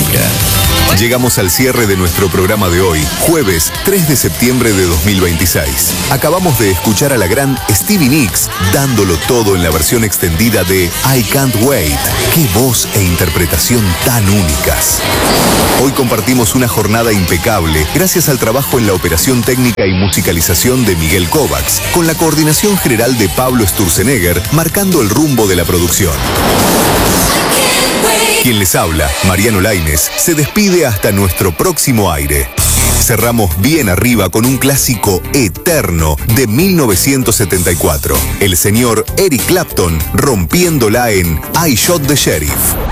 electrónica. Llegamos al cierre de nuestro programa de hoy, jueves 3 de septiembre de 2026. Acabamos de escuchar a la gran Stevie Nicks dándolo todo en la versión extendida de I Can't Wait. ¡Qué voz e interpretación tan únicas! Hoy compartimos una jornada impecable gracias al trabajo en la operación técnica y musicalización de Miguel Kovacs, con la coordinación general de Pablo Sturzenegger marcando el rumbo de la producción. Quien les habla, Mariano Lainez, se despide hasta nuestro próximo aire. Cerramos bien arriba con un clásico eterno de 1974. El señor Eric Clapton rompiéndola en I Shot the Sheriff.